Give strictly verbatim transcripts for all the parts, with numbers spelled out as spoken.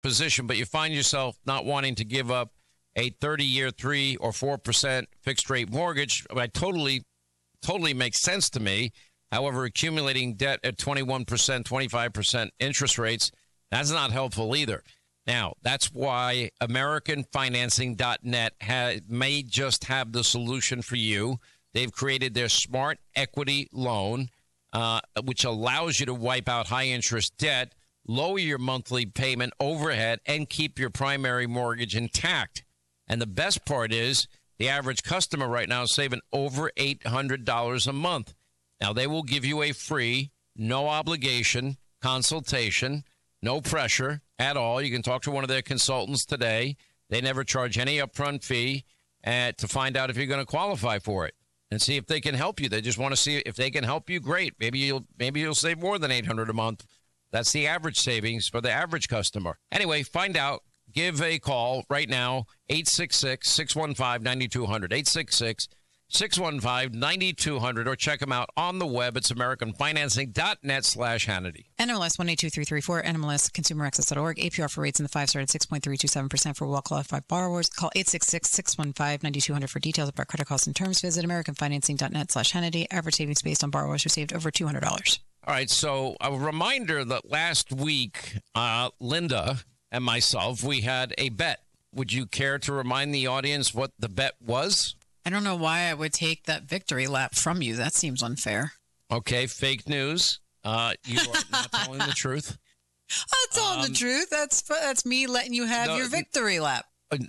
position, but you find yourself not wanting to give up a thirty-year, three or four percent fixed-rate mortgage, that totally, totally makes sense to me. However, accumulating debt at twenty-one percent, twenty-five percent interest rates, that's not helpful either. Now, that's why American Financing dot net ha- may just have the solution for you. They've created their Smart Equity Loan, uh, which allows you to wipe out high-interest debt, lower your monthly payment overhead, and keep your primary mortgage intact. And the best part is the average customer right now is saving over eight hundred dollars a month. Now, they will give you a free, no obligation consultation, no pressure at all. You can talk to one of their consultants today. They never charge any upfront fee uh, to find out if you're going to qualify for it and see if they can help you. They just want to see if they can help you. Great. Maybe you'll maybe you'll save more than eight hundred dollars a month. That's the average savings for the average customer. Anyway, find out. Give a call right now, eight six six, six one five, nine two zero zero, eight six six, six one five, nine two zero zero, or check them out on the web. It's American Financing dot net slash Hannity. N M L S one eight two three three four, N M L S consumer access dot org. A P R for rates in the five star at six point three two seven percent for well-qualified borrowers. Call eight six six, six one five, nine two zero zero for details about credit costs and terms. Visit American Financing dot net slash Hannity. Average savings based on borrowers who saved over two hundred dollars. All right, so a reminder that last week, uh, Linda and myself, we had a bet. Would you care to remind the audience what the bet was? I don't know why I would take that victory lap from you. That seems unfair. Okay, fake news. Uh, you are not telling the truth. I'm telling um, the truth. That's that's me letting you have no, your victory lap.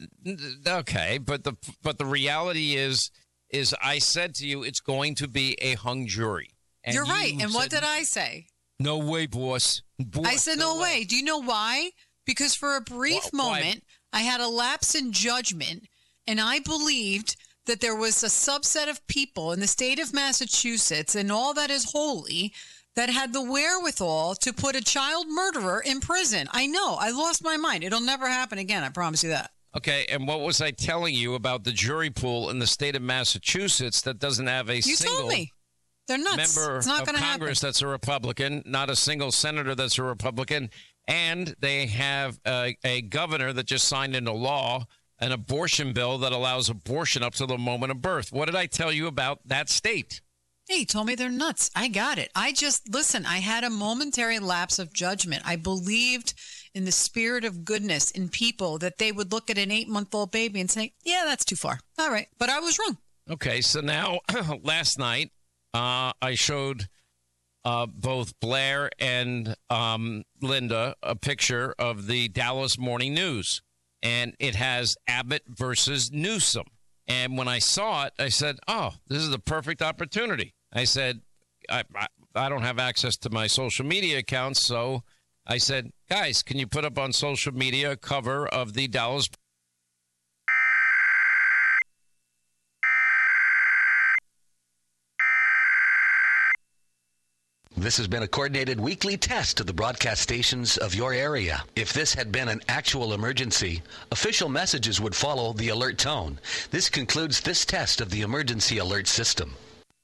Okay, but the but the reality is is I said to you it's going to be a hung jury. And You're right. You and said, what did I say? No way, boss. boss I said no, no way. way. Do you know why? Because for a brief why? moment, I had a lapse in judgment, and I believed that there was a subset of people in the state of Massachusetts and all that is holy that had the wherewithal to put a child murderer in prison. I know. I lost my mind. It'll never happen again. I promise you that. Okay, and what was I telling you about the jury pool in the state of Massachusetts that doesn't have a you single told me. They're nuts. member it's not of gonna Congress happen. that's a Republican, not a single senator that's a Republican, and they have a, a governor that just signed into law an abortion bill that allows abortion up to the moment of birth. What did I tell you about that state? Hey, you told me they're nuts. I got it. I just, listen, I had a momentary lapse of judgment. I believed in the spirit of goodness in people that they would look at an eight-month-old baby and say, yeah, that's too far. All right. But I was wrong. Okay, so now last night uh, I showed uh, both Blair and um, Linda a picture of the Dallas Morning News, and it has Abbott versus Newsom. And when I saw it, I said, oh, this is the perfect opportunity. I said, I, I, I don't have access to my social media accounts, so I said, guys, can you put up on social media a cover of the Dallas This has been a coordinated weekly test of the broadcast stations of your area. If this had been an actual emergency, official messages would follow the alert tone. This concludes this test of the emergency alert system.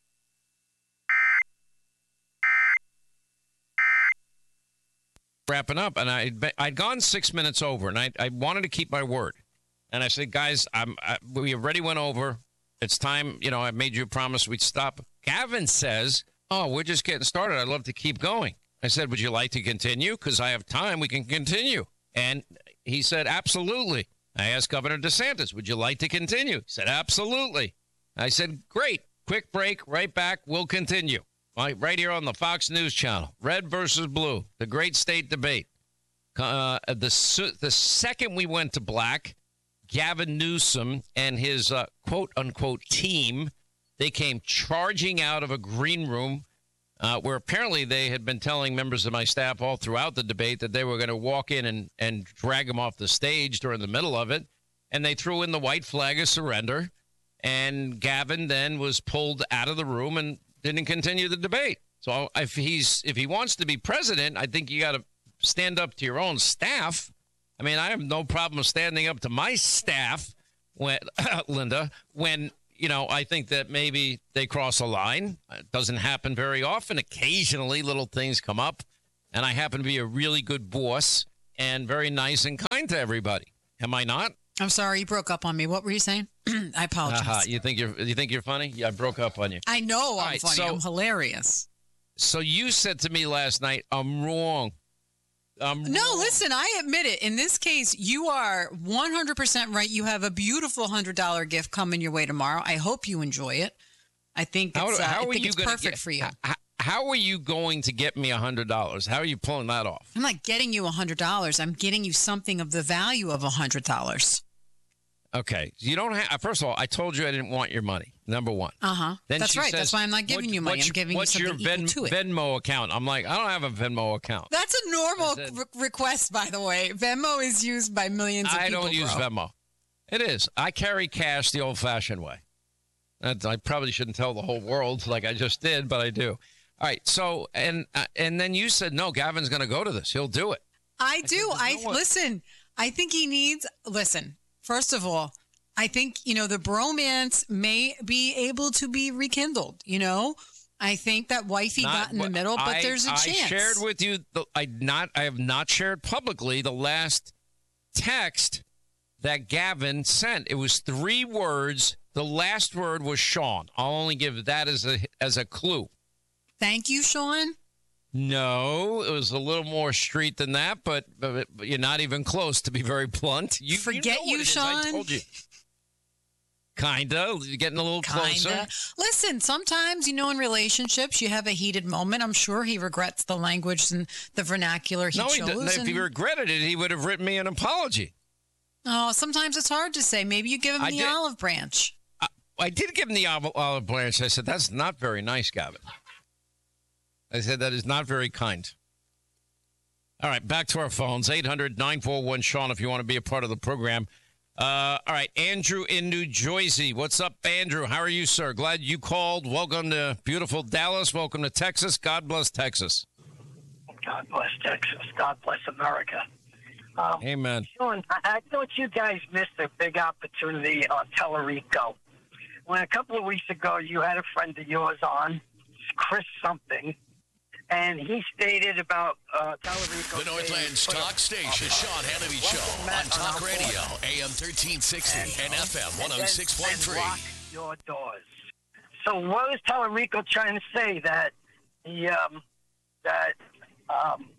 Wrapping up, and I'd, I'd gone six minutes over, and I, I wanted to keep my word. And I said, guys, I'm, I, we already went over. It's time, you know, I made you a promise we'd stop. Gavin says, oh, we're just getting started. I'd love to keep going. I said, would you like to continue? Because I have time. We can continue. And he said, absolutely. I asked Governor DeSantis, would you like to continue? He said, absolutely. I said, great. Quick break. Right back. We'll continue. Right here on the Fox News Channel. Red versus blue. The great state debate. Uh, the, the second we went to black, Gavin Newsom and his uh, quote-unquote team, they came charging out of a green room uh, where apparently they had been telling members of my staff all throughout the debate that they were going to walk in and, and drag him off the stage during the middle of it. And they threw in the white flag of surrender. And Gavin then was pulled out of the room and didn't continue the debate. So if he's if he wants to be president, I think you got to stand up to your own staff. I mean, I have no problem standing up to my staff, when, Linda, when – you know, I think that maybe they cross a line. It doesn't happen very often. Occasionally, little things come up. And I happen to be a really good boss. and very nice and kind to everybody. Am I not? I'm sorry, you broke up on me. What were you saying? I apologize. Uh-huh. You think you're you think you're funny? Yeah, I broke up on you. I know I'm right, funny. so, I'm hilarious. So you said to me last night, I'm wrong. I'm no, wrong. listen, I admit it. In this case, you are one hundred percent right. You have a beautiful one hundred dollars gift coming your way tomorrow. I hope you enjoy it. I think it's, how, uh, how I are think you it's gonna perfect get, for you. How, how are you going to get me one hundred dollars? How are you pulling that off? I'm not getting you one hundred dollars. I'm getting you something of the value of one hundred dollars. Okay. You don't have, first of all, I told you I didn't want your money. Number one. Uh-huh. Then That's she right. says, That's why I'm not giving what, you money. I'm giving you what's something your equal Ven, to it. Venmo account? I'm like, I don't have a Venmo account. That's a normal said, re- request, by the way. Venmo is used by millions of I people. don't use bro. Venmo. It is. I carry cash the old-fashioned way. That's, I probably shouldn't tell the whole world like I just did, but I do. All right. So, and uh, and then you said, no, Gavin's going to go to this. He'll do it. I do. I, I listen. I think he needs. Listen. First of all, I think you know the bromance may be able to be rekindled. You know, I think that wifey Not, got in the middle, but I, there's a I chance. I shared with you. The, I not. I have not shared publicly the last text that Gavin sent. It was three words. The last word was Sean. I'll only give that as a as a clue. Thank you, Sean. No, it was a little more street than that, but, but, but you're not even close, to be very blunt. You Forget you, know you, Sean. I Sean. told you. Kinda. You're getting a little closer. Kinda. Listen, sometimes, you know, in relationships, you have a heated moment. I'm sure he regrets the language and the vernacular he no, he chose. didn't. If and- he regretted it, he would have written me an apology. Oh, sometimes it's hard to say. Maybe you give him I the did. olive branch. I, I did give him the olive, olive branch. I said, that's not very nice, Gavin. I said, that is not very kind. All right, back to our phones. eight hundred nine four one Sean if you want to be a part of the program. Uh, all right, Andrew in New Jersey. What's up, Andrew? How are you, sir? Glad you called. Welcome to beautiful Dallas. Welcome to Texas. God bless Texas. God bless Texas. God bless America. Um, Amen. Sean, I, I thought you guys missed a big opportunity on Tellerico. When a couple of weeks ago you had a friend of yours on, Chris something, and he stated about uh, Tellerico. The Northland's talk station, the Sean Hannity Show, on Talk Radio, A M thirteen sixty and, and F M one oh six point three. Lock your doors. So what is Tellerico trying to say? That the um, that um,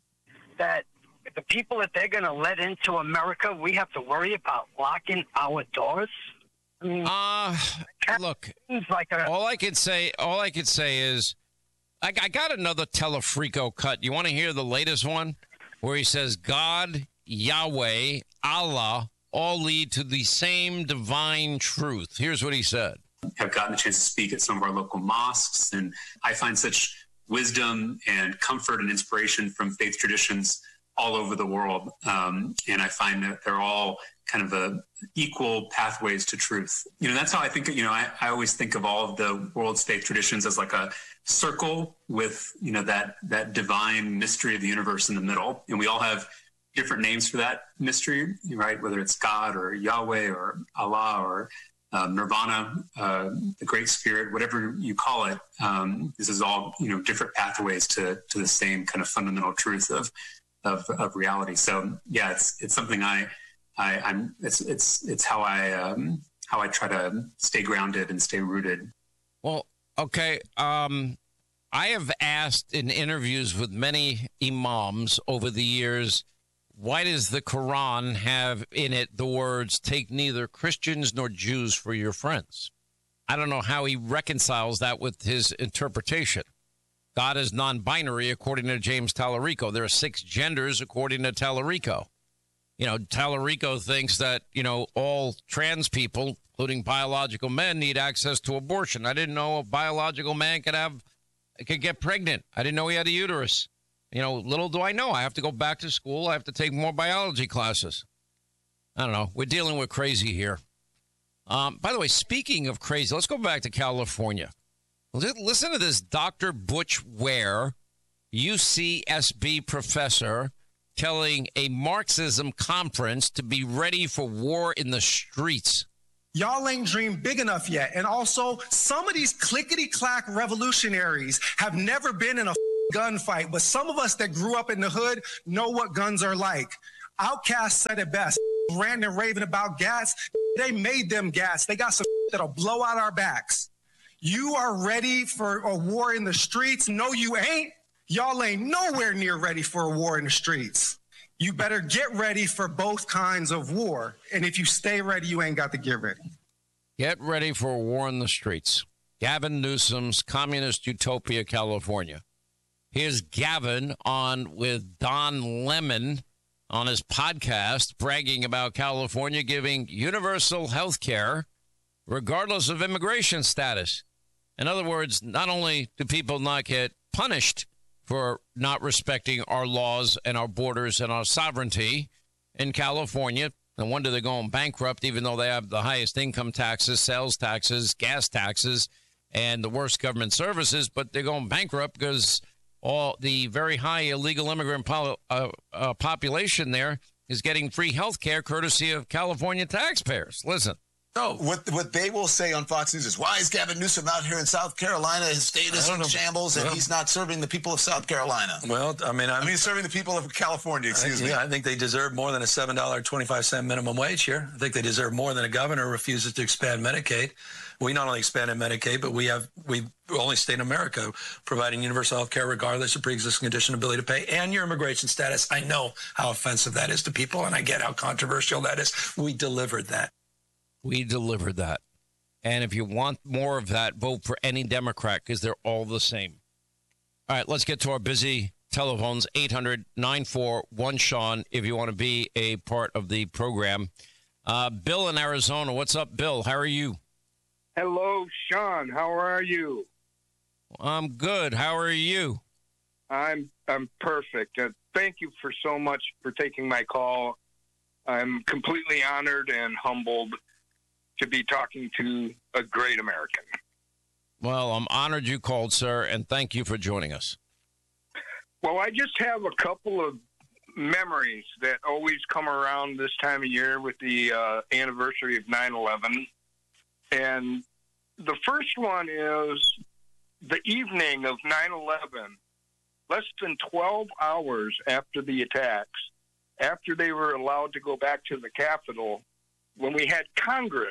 that the people that they're going to let into America, we have to worry about locking our doors? I mean, Uh, look, seems like a, all I could say, all I could say is, I, I got another Telefrico cut. You want to hear the latest one, where he says, God, Yahweh, Allah, all lead to the same divine truth. Here's what he said. Have gotten a chance to speak at some of our local mosques, and I find such wisdom and comfort and inspiration from faith traditions all over the world. Um, and I find that they're all kind of a equal pathways to truth. You know, that's how I think, you know, I, I always think of all of the world's faith traditions as like a circle with, you know, that, that divine mystery of the universe in the middle. And we all have different names for that mystery, right? Whether it's God or Yahweh or Allah or um, Nirvana, uh, the Great Spirit, whatever you call it. Um, this is all, you know, different pathways to, to the same kind of fundamental truth of, of, of reality. So yeah, it's, it's something I, I, I'm, it's, it's, it's how I, um, how I try to stay grounded and stay rooted. Well, okay. Um, I have asked in interviews with many imams over the years, why does the Quran have in it the words, take neither Christians nor Jews for your friends? I don't know how he reconciles that with his interpretation. God is non-binary, according to James Tallarico. There are six genders, according to Tallarico. You know, Tallarico thinks that, you know, all trans people, including biological men, need access to abortion. I didn't know a biological man could have, could get pregnant. I didn't know he had a uterus. You know, little do I know, I have to go back to school. I have to take more biology classes. I don't know. We're dealing with crazy here. Um, by the way, speaking of crazy, let's go back to California. Listen to this Doctor Butch Ware, U C S B professor, telling a Marxism conference to be ready for war in the streets. Y'all ain't dreamed big enough yet. And also, some of these clickety-clack revolutionaries have never been in a gunfight, but some of us that grew up in the hood know what guns are like. Outkast said it best. Ranting and raving about gas. They made them gas. They got some that'll blow out our backs. You are ready for a war in the streets? No, you ain't. Y'all ain't nowhere near ready for a war in the streets. You better get ready for both kinds of war. And if you stay ready, you ain't got to get ready. Get ready for a war in the streets. Gavin Newsom's Communist Utopia, California. Here's Gavin on with Don Lemon on his podcast, bragging about California giving universal health care regardless of immigration status. In other words, not only do people not get punished for not respecting our laws and our borders and our sovereignty in California, no wonder they're going bankrupt, even though they have the highest income taxes, sales taxes, gas taxes, and the worst government services, but they're going bankrupt because all the very high illegal immigrant po- uh, uh, population there is getting free health care courtesy of California taxpayers. Listen. No, what what they will say on Fox News is, why is Gavin Newsom out here in South Carolina? His state is in shambles, and well, he's not serving the people of South Carolina. Well, I mean, I'm, I mean, serving the people of California, excuse I, me. Yeah, I think they deserve more than a seven dollars and twenty-five cents minimum wage here. I think they deserve more than a governor who refuses to expand Medicaid. We not only expanded Medicaid, but we have we only state in America providing universal health care regardless of pre-existing condition, ability to pay, and your immigration status. I know how offensive that is to people, and I get how controversial that is. We delivered that. We delivered that. And if you want more of that, vote for any Democrat because they're all the same. All right, let's get to our busy telephones. eight hundred nine four one Sean if you want to be a part of the program. Uh, Bill in Arizona. What's up, Bill? How are you? Hello, Sean. How are you? I'm good. How are you? I'm I'm perfect. Uh, thank you for so much for taking my call. I'm completely honored and humbled to be talking to a great American. Well, I'm honored you called, sir, and thank you for joining us. Well, I just have a couple of memories that always come around this time of year with the uh, anniversary of nine eleven. And the first one is the evening of nine eleven, less than twelve hours after the attacks, after they were allowed to go back to the Capitol, when we had Congress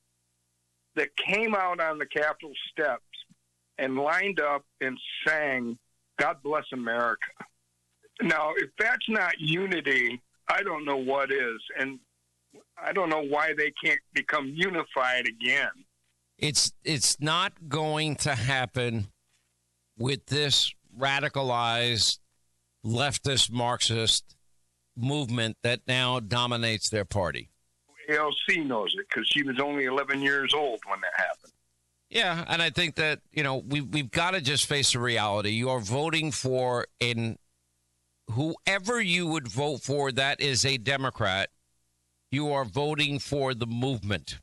that came out on the Capitol steps and lined up and sang, "God Bless America." Now, if that's not unity, I don't know what is. And I don't know why they can't become unified again. It's it's not going to happen with this radicalized leftist Marxist movement that now dominates their party. A L C knows it because she was only eleven years old when that happened. Yeah, and I think that, you know, we, we've got to just face the reality. You are voting for, in whoever you would vote for that is a Democrat, you are voting for the movement.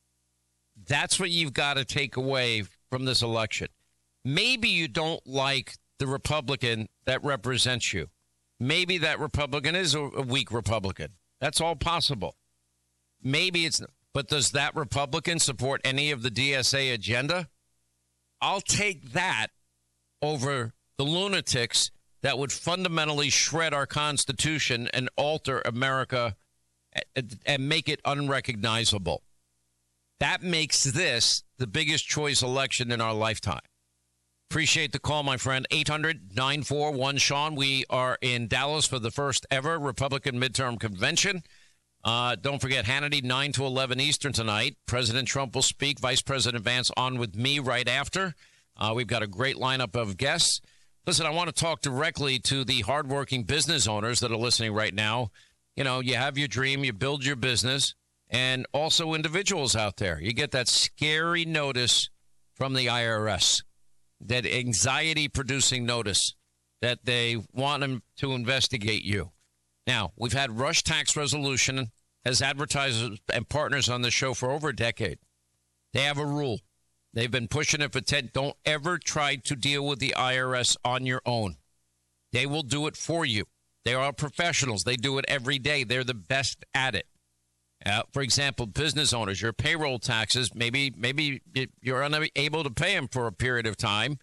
That's what you've got to take away from this election. Maybe you don't like the Republican that represents you. Maybe that Republican is a, a weak Republican. That's all possible. Maybe it's, but does that Republican support any of the D S A agenda? I'll take that over the lunatics that would fundamentally shred our Constitution and alter America and, and make it unrecognizable. That makes this the biggest choice election in our lifetime. Appreciate the call, my friend. eight hundred nine four one Sean. We are in Dallas for the first ever Republican midterm convention. Uh, don't forget Hannity, nine to eleven Eastern tonight. President Trump will speak. Vice President Vance on with me right after. Uh, we've got a great lineup of guests. Listen, I want to talk directly to the hardworking business owners that are listening right now. You know, you have your dream, you build your business, and also individuals out there. You get that scary notice from the I R S, that anxiety-producing notice that they want them to investigate you. Now, we've had rush tax resolution as advertisers and partners on the show for over a decade. They have a rule. They've been pushing it for ten. Don't ever try to deal with the I R S on your own. They will do it for you. They are professionals. They do it every day. They're the best at it. Uh, for example, business owners, your payroll taxes, maybe maybe you're unable to pay them for a period of time,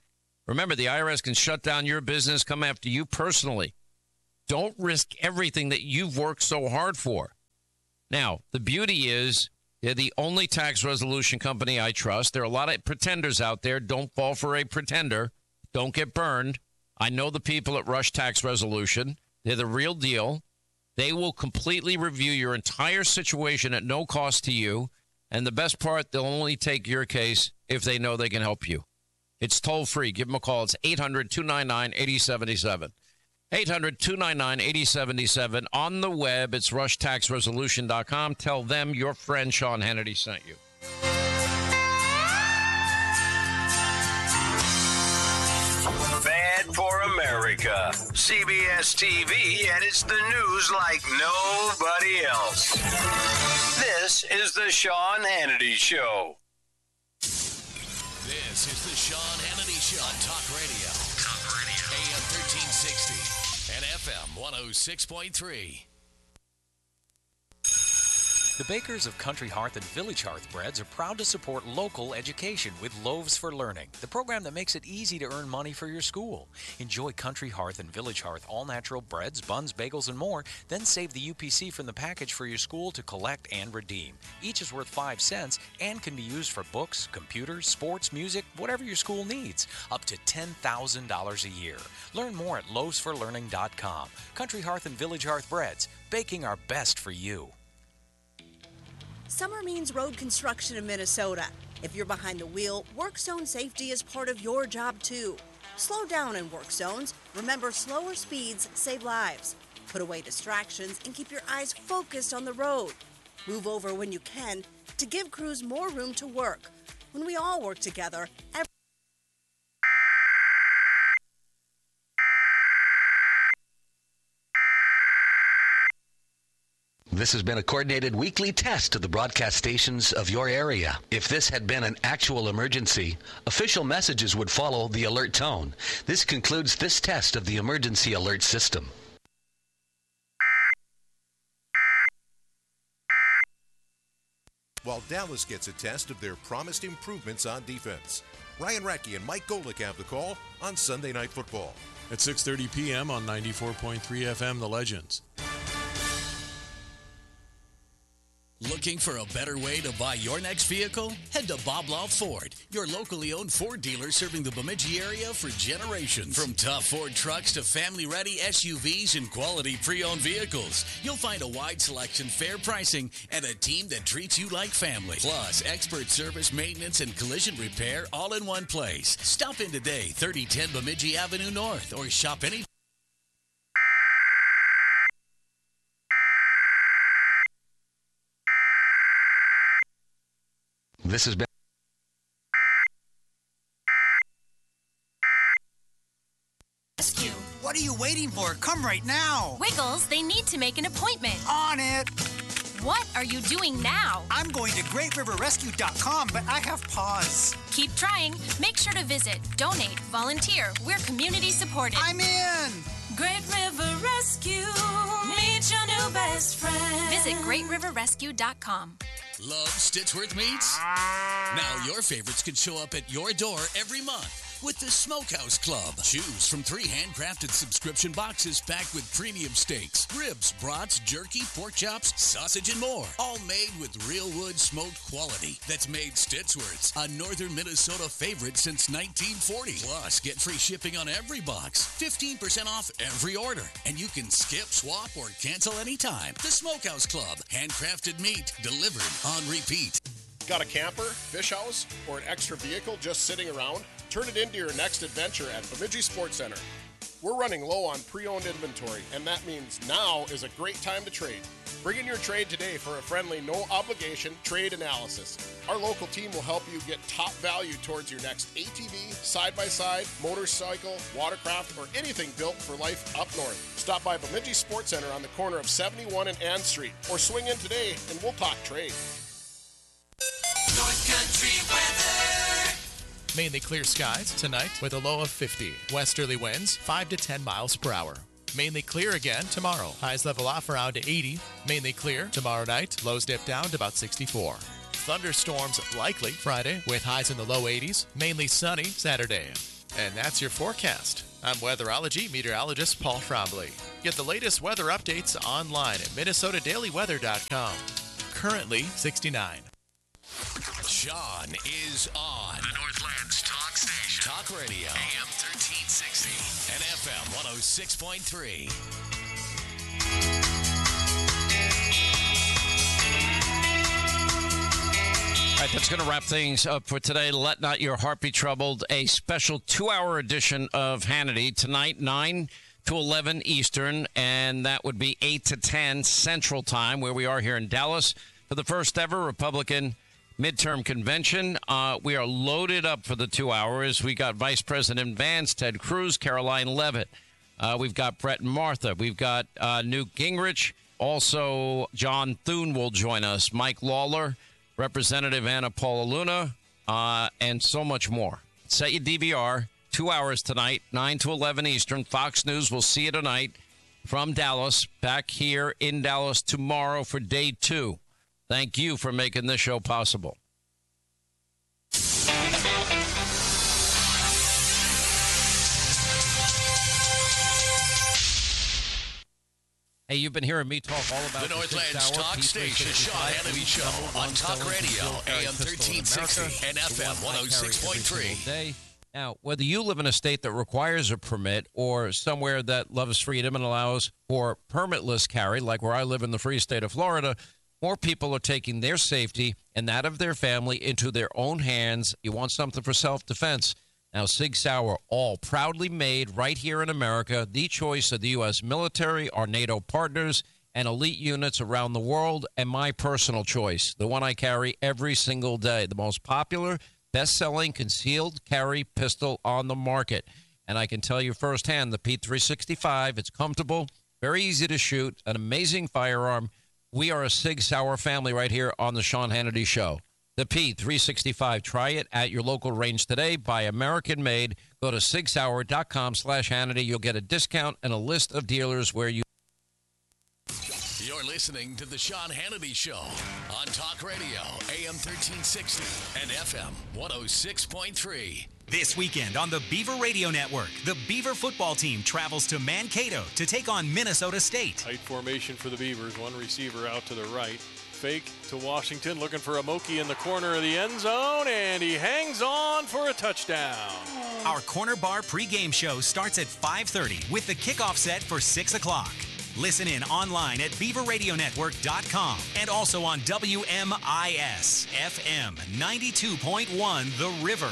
Remember, the I R S can shut down your business, come after you personally. Don't risk everything that you've worked so hard for. Now, the beauty is they're the only tax resolution company I trust. There are a lot of pretenders out there. Don't fall for a pretender. Don't get burned. I know the people at Rush Tax Resolution. They're the real deal. They will completely review your entire situation at no cost to you. And the best part, they'll only take your case if they know they can help you. It's toll free. Give them a call. It's eight hundred, two nine nine, eight oh seven seven. eight hundred, two nine nine, eight oh seven seven. On the web, it's rush tax resolution dot com. Tell them your friend Sean Hannity sent you. Bad for America. C B S T V edits the news like nobody else. This is the Sean Hannity Show. This is the Sean Hannity Show on Talk Radio. Talk Radio. A M thirteen sixty and F M one oh six point three. The bakers of Country Hearth and Village Hearth Breads are proud to support local education with Loaves for Learning, the program that makes it easy to earn money for your school. Enjoy Country Hearth and Village Hearth all-natural breads, buns, bagels, and more, then save the U P C from the package for your school to collect and redeem. Each is worth five cents and can be used for books, computers, sports, music, whatever your school needs, up to ten thousand dollars a year. Learn more at loaves for learning dot com. Country Hearth and Village Hearth Breads, baking our best for you. Summer means road construction in Minnesota. If you're behind the wheel, work zone safety is part of your job too. Slow down in work zones. Remember, slower speeds save lives. Put away distractions and keep your eyes focused on the road. Move over when you can to give crews more room to work. When we all work together, every This has been a coordinated weekly test of the broadcast stations of your area. If this had been an actual emergency, official messages would follow the alert tone. This concludes this test of the emergency alert system. While Dallas gets a test of their promised improvements on defense, Ryan Radke and Mike Golick have the call on Sunday Night Football. At six thirty p.m. on ninety-four point three F M, The Legends. Looking for a better way to buy your next vehicle? Head to Bob Law Ford, your locally owned Ford dealer serving the Bemidji area for generations. From tough Ford trucks to family-ready S U Vs and quality pre-owned vehicles, you'll find a wide selection, fair pricing, and a team that treats you like family. Plus, expert service, maintenance, and collision repair all in one place. Stop in today, thirty ten Bemidji Avenue North, or shop any... This has been Rescue. What are you waiting for? Come right now. Wiggles, they need to make an appointment. On it. What are you doing now? I'm going to great river rescue dot com, but I have pause. Keep trying. Make sure to visit, donate, volunteer. We're community supported. I'm in. Great River Rescue. Meet your new best friend. Visit great river rescue dot com. Love Stitchworth Meats? Now your favorites can show up at your door every month with the Smokehouse Club. Choose from three handcrafted subscription boxes packed with premium steaks, ribs, brats, jerky, pork chops, sausage, and more. All made with real wood smoked quality that's made Stitchworth's a northern Minnesota favorite since nineteen forty. Plus, get free shipping on every box, fifteen percent off every order, and you can skip, swap, or cancel anytime. The Smokehouse Club. Handcrafted meat delivered on repeat. Got a camper, fish house, or an extra vehicle just sitting around? Turn it into your next adventure at Bemidji Sports Center. We're running low on pre-owned inventory, and that means now is a great time to trade. Bring in your trade today for a friendly, no-obligation trade analysis. Our local team will help you get top value towards your next A T V, side-by-side, motorcycle, watercraft, or anything built for life up north. Stop by Bemidji Sports Center on the corner of seventy-one and Ann Street, or swing in today and we'll talk trade. North Country weather. Mainly clear skies tonight with a low of fifty. Westerly winds five to ten miles per hour. Mainly clear again tomorrow. Highs level off around eighty. Mainly clear tomorrow night. Lows dip down to about sixty-four. Thunderstorms likely Friday with highs in the low eighties. Mainly sunny Saturday. And that's your forecast. I'm weatherology meteorologist Paul Frombley. Get the latest weather updates online at minnesota daily weather dot com. Currently sixty-nine. Sean is on. The Northland's talk station. Talk radio. A M thirteen sixty. And F M one oh six point three. All right, that's going to wrap things up for today. Let not your heart be troubled. A special two-hour edition of Hannity tonight, nine to eleven Eastern, and that would be eight to ten Central Time, where we are here in Dallas for the first ever Republican midterm convention. Uh, we are loaded up for the two hours. We got Vice President Vance, Ted Cruz, Caroline Leavitt. Uh, we've got Brett and Martha. We've got uh, Newt Gingrich. Also, John Thune will join us. Mike Lawler, Representative Anna Paula Luna, uh, and so much more. Set your D V R. Two hours tonight, nine to eleven Eastern. Fox News will see you tonight from Dallas. Back here in Dallas tomorrow for day two. Thank you for making this show possible. Hey, you've been hearing me talk all about the Northland's talk station, Sean Hannity Show on Talk Radio, A M thirteen sixty and F M one oh six point three. Now, whether you live in a state that requires a permit or somewhere that loves freedom and allows for permitless carry, like where I live in the free state of Florida, more people are taking their safety and that of their family into their own hands. You want something for self-defense. Now, Sig Sauer, all proudly made right here in America, the choice of the U S military, our NATO partners, and elite units around the world, and my personal choice, the one I carry every single day, the most popular, best-selling concealed carry pistol on the market. And I can tell you firsthand, the P three sixty-five, it's comfortable, very easy to shoot, an amazing firearm. We are a Sig Sauer family right here on the Sean Hannity Show. The P three sixty-five. Try it at your local range today. Buy American made. Go to sig sauer dot com slash Hannity. You'll get a discount and a list of dealers where you... You're listening to the Sean Hannity Show on Talk Radio, A M thirteen sixty and F M one oh six point three. This weekend on the Beaver Radio Network, the Beaver football team travels to Mankato to take on Minnesota State. Tight formation for the Beavers. One receiver out to the right. Fake to Washington, looking for Amoki in the corner of the end zone, and he hangs on for a touchdown. Our Corner Bar pregame show starts at five thirty with the kickoff set for six o'clock. Listen in online at beaver radio network dot com and also on W M I S F M ninety-two point one The River.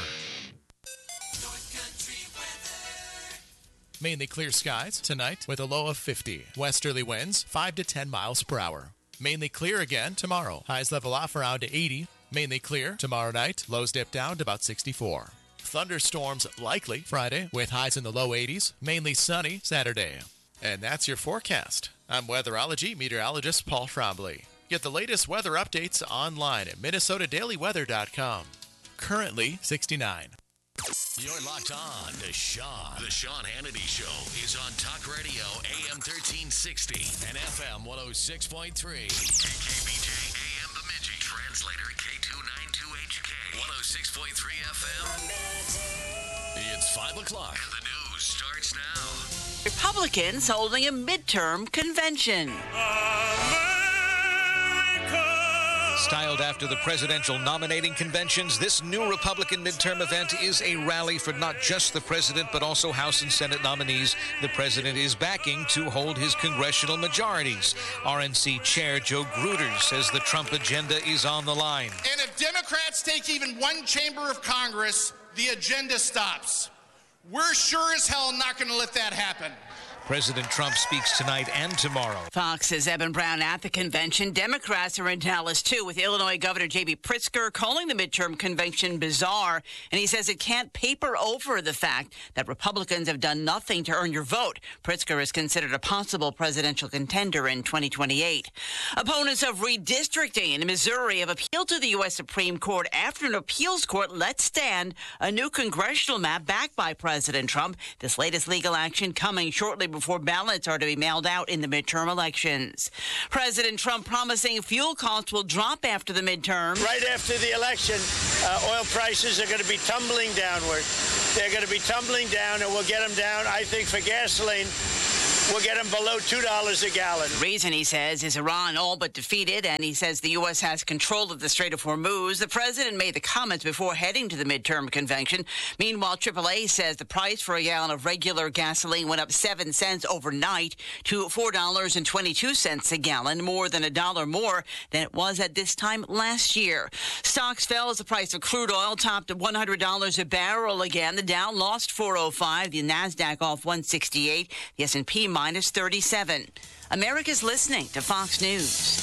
Mainly clear skies tonight with a low of fifty. Westerly winds five to ten miles per hour. Mainly clear again tomorrow. Highs level off around to eighty. Mainly clear tomorrow night. Lows dip down to about sixty-four. Thunderstorms likely Friday with highs in the low eighties. Mainly sunny Saturday. And that's your forecast. I'm weatherology meteorologist Paul Frombley. Get the latest weather updates online at minnesota daily weather dot com. Currently sixty-nine. You're locked on to Sean. The Sean Hannity Show is on Talk Radio, A M thirteen sixty and F M one oh six point three. K K B J, A M Bemidji. Translator, K two ninety-two H K. one oh six point three F M. It's five o'clock and the news starts now. Republicans holding a midterm convention. Styled after the presidential nominating conventions, this new Republican midterm event is a rally for not just the president, but also House and Senate nominees the president is backing to hold his congressional majorities. R N C Chair Joe Gruder says the Trump agenda is on the line. And if Democrats take even one chamber of Congress, the agenda stops. We're sure as hell not going to let that happen. President Trump speaks tonight and tomorrow. Fox's Evan Brown at the convention. Democrats are in Dallas, too, with Illinois Governor J B Pritzker calling the midterm convention bizarre. And he says it can't paper over the fact that Republicans have done nothing to earn your vote. Pritzker is considered a possible presidential contender in twenty twenty-eight. Opponents of redistricting in Missouri have appealed to the U S Supreme Court after an appeals court let stand a new congressional map backed by President Trump. This latest legal action coming shortly before before ballots are to be mailed out in the midterm elections. President Trump promising fuel costs will drop after the midterm. Right after the election, uh, oil prices are going to be tumbling downward. They're going to be tumbling down, and we'll get them down, I think, for gasoline. We'll get them below two dollars a gallon. The reason, he says, is Iran all but defeated, and he says the U S has control of the Strait of Hormuz. The president made the comments before heading to the midterm convention. Meanwhile, triple A says the price for a gallon of regular gasoline went up seven cents overnight to four dollars and twenty-two cents a gallon, more than a dollar more than it was at this time last year. Stocks fell as the price of crude oil topped at one hundred dollars a barrel again. The Dow lost four oh five, the NASDAQ off one sixty-eight, the S and P minus thirty-seven. America's listening to Fox News.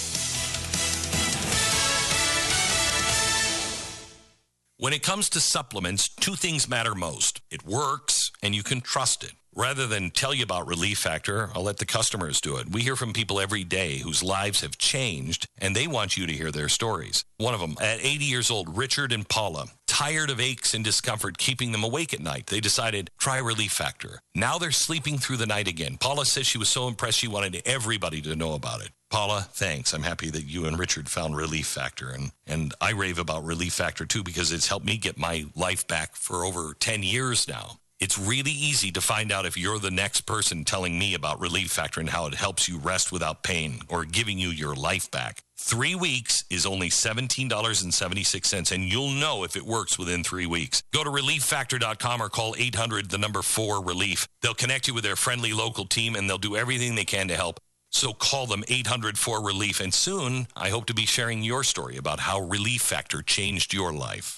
When it comes to supplements, two things matter most. It works, and you can trust it. Rather than tell you about Relief Factor, I'll let the customers do it. We hear from people every day whose lives have changed, and they want you to hear their stories. One of them, at eighty years old, Richard and Paula, tired of aches and discomfort keeping them awake at night. They decided, try Relief Factor. Now they're sleeping through the night again. Paula says she was so impressed she wanted everybody to know about it. Paula, thanks. I'm happy that you and Richard found Relief Factor. And, and I rave about Relief Factor, too, because it's helped me get my life back for over ten years now. It's really easy to find out if you're the next person telling me about Relief Factor and how it helps you rest without pain or giving you your life back. Three weeks is only seventeen dollars and seventy-six cents, and you'll know if it works within three weeks. Go to relief factor dot com or call eight hundred, the number four, relief. They'll connect you with their friendly local team, and they'll do everything they can to help. So call them eight hundred, four, relief, and soon I hope to be sharing your story about how Relief Factor changed your life.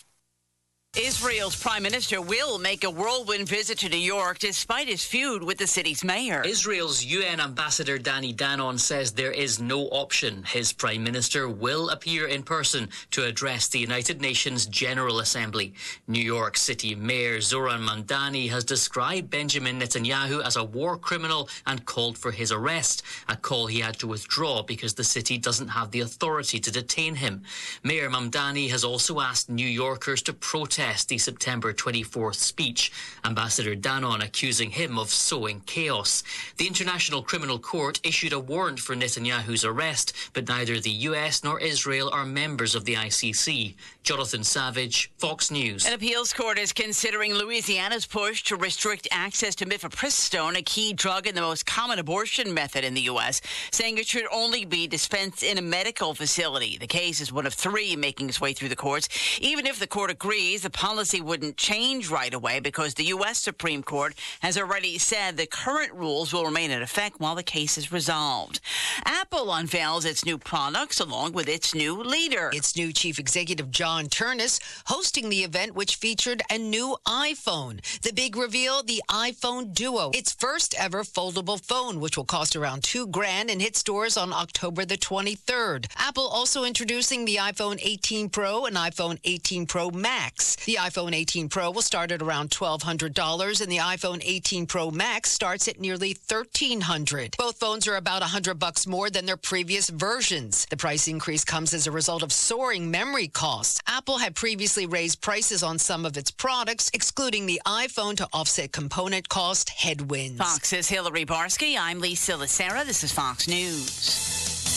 Israel's prime minister will make a whirlwind visit to New York despite his feud with the city's mayor. Israel's U N ambassador Danny Danon says there is no option. His prime minister will appear in person to address the United Nations General Assembly. New York City Mayor Zoran Mandani has described Benjamin Netanyahu as a war criminal and called for his arrest, a call he had to withdraw because the city doesn't have the authority to detain him. Mayor Mamdani has also asked New Yorkers to protest the September twenty-fourth speech, Ambassador Danon accusing him of sowing chaos. The International Criminal Court issued a warrant for Netanyahu's arrest, but neither the U S nor Israel are members of the I C C. Jonathan Savage, Fox News. An appeals court is considering Louisiana's push to restrict access to mifepristone, a key drug and the most common abortion method in the U S, saying it should only be dispensed in a medical facility. The case is one of three making its way through the courts. Even if the court agrees, the policy wouldn't change right away because the U S Supreme Court has already said the current rules will remain in effect while the case is resolved. Apple unveils its new products along with its new leader. Its new chief executive, John Turnus, hosting the event, which featured a new iPhone. The big reveal, the iPhone Duo, its first ever foldable phone, which will cost around two grand and hit stores on October the twenty-third. Apple also introducing the iPhone eighteen Pro and iPhone eighteen Pro Max. The iPhone eighteen Pro will start at around twelve hundred dollars, and the iPhone eighteen Pro Max starts at nearly thirteen hundred dollars. Both phones are about one hundred bucks more than their previous versions. The price increase comes as a result of soaring memory costs. Apple had previously raised prices on some of its products, excluding the iPhone, to offset component cost headwinds. Fox's Hillary Barsky. I'm Lisa Lacera. This is Fox News.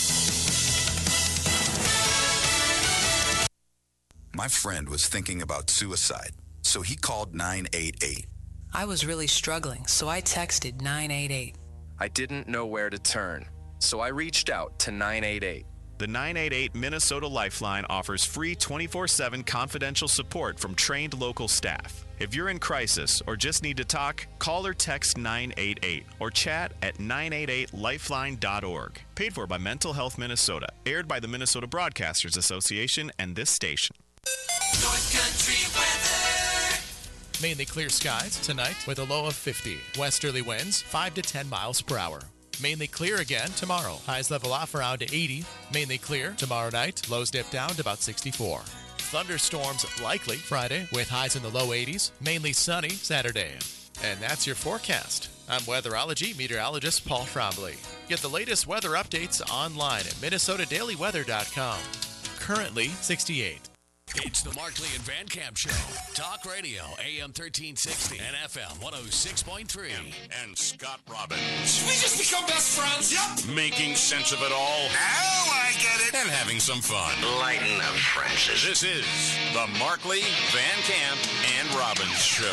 My friend was thinking about suicide, so he called nine eight eight. I was really struggling, so I texted nine eight eight. I didn't know where to turn, so I reached out to nine eight eight. The nine eight eight Minnesota Lifeline offers free twenty-four seven confidential support from trained local staff. If you're in crisis or just need to talk, call or text nine eight eight or chat at nine eight eight lifeline dot org. Paid for by Mental Health Minnesota. Aired by the Minnesota Broadcasters Association and this station. North Country weather. Mainly clear skies tonight with a low of fifty. Westerly winds five to ten miles per hour. Mainly clear again tomorrow. Highs level off around to eighty. Mainly clear tomorrow night. Lows dip down to about sixty-four. Thunderstorms likely Friday with highs in the low eighties. Mainly sunny Saturday. And that's your forecast. I'm weatherology meteorologist Paul Trombley. Get the latest weather updates online at minnesota daily weather dot com. Currently sixty-eight. It's the Markley and Van Camp Show. Talk radio, A M thirteen sixty and F M one oh six point three. And Scott Robbins. We just become best friends. Yep. Making sense of it all. Now I get it. And having some fun. Lighten up, Francis. This is the Markley, Van Camp, and Robbins Show.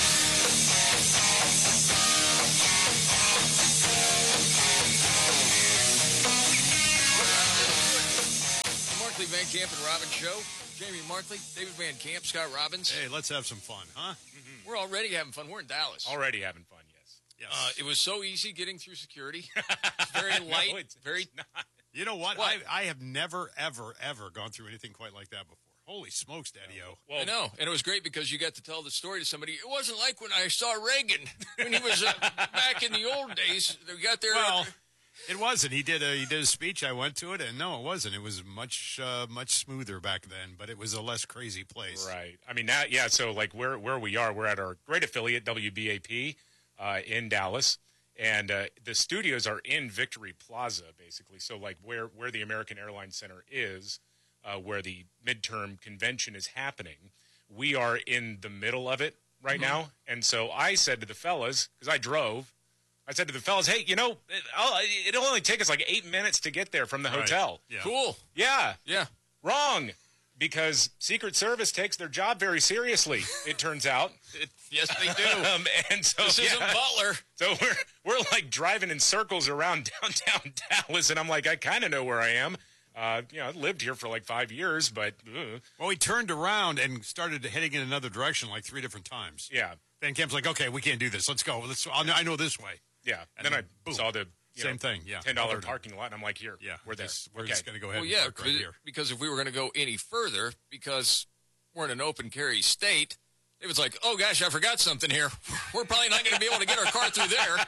Markley, Van Camp, and Robbins Show. Jamie Markley, David Van Camp, Scott Robbins. Hey, let's have some fun, huh? Mm-hmm. We're already having fun. We're in Dallas. Already having fun, yes. Yes. Uh, it was so easy getting through security. It's very light. No, it's, very. It's not. You know what? what? I, I have never, ever, ever gone through anything quite like that before. Holy smokes, Daddy-O. Well, I know. And it was great because you got to tell the story to somebody. It wasn't like when I saw Reagan when he was uh, back in the old days. We got there. Well, uh, it wasn't. He did a he did a speech. I went to it, and no, it wasn't. It was much uh, much smoother back then, but it was a less crazy place. Right. I mean, that, yeah, so like where where we are, we're at our great affiliate, W B A P, uh, in Dallas. And uh, the studios are in Victory Plaza, basically. So like where, where the American Airlines Center is, uh, where the midterm convention is happening, we are in the middle of it right mm-hmm. now. And so I said to the fellas, because I drove, I said to the fellas, hey, you know, it, I'll, it'll only take us like eight minutes to get there from the right. hotel. Yeah. Cool. Yeah. Yeah. Wrong. Because Secret Service takes their job very seriously, it turns out. It, yes, they do. um, and so, this yeah. isn't Butler. So we're we're like driving in circles around downtown Dallas, and I'm like, I kind of know where I am. Uh, you know, I lived here for like five years, but uh. well, we turned around and started heading in another direction like three different times. Yeah. Van Camp's like, okay, we can't do this. Let's go. Let's. I'll, I know this way. Yeah. And then, then I boom. saw the you same know, thing. Yeah. ten dollar parking lot, and I'm like, here. Yeah. We're there. This, we're okay. just going to go ahead. Well, and yeah, park right here. because if we were going to go any further, because we're in an open carry state, it was like, oh gosh, I forgot something here. We're probably not going to be able to get our car through there.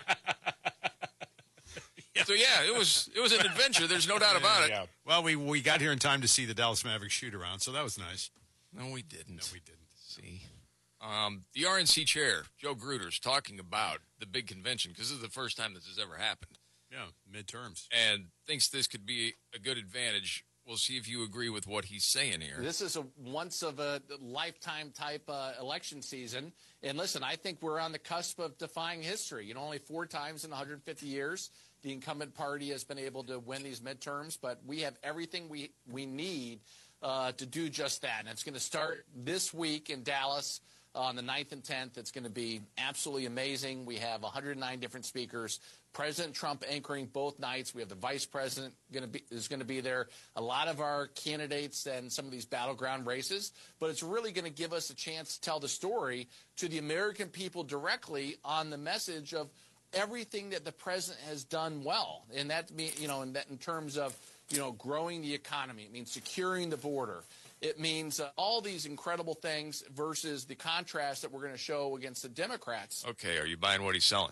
yeah. So yeah, it was it was an adventure. There's no doubt about it. Yeah. Well, we we got here in time to see the Dallas Mavericks shoot around, so that was nice. No, we didn't. No, we didn't. See, um, the R N C chair, Joe Gruder's talking about the big convention because this is the first time this has ever happened. Yeah, midterms, and thinks this could be a good advantage. We'll see if you agree with what he's saying here. This is a once of a lifetime type uh, election season. And listen, I think we're on the cusp of defying history. You know, only four times in one hundred fifty years, the incumbent party has been able to win these midterms. But we have everything we, we need uh, to do just that. And it's going to start this week in Dallas on the ninth and tenth. It's going to be absolutely amazing. We have one hundred nine different speakers. President Trump anchoring both nights. We have the vice president going to be is going to be there. A lot of our candidates and some of these battleground races, but it's really going to give us a chance to tell the story to the American people directly on the message of everything that the president has done well, and that you know, in that in terms of you know growing the economy. It means securing the border. It means uh, all these incredible things versus the contrast that we're going to show against the Democrats. Okay, are you buying what he's selling?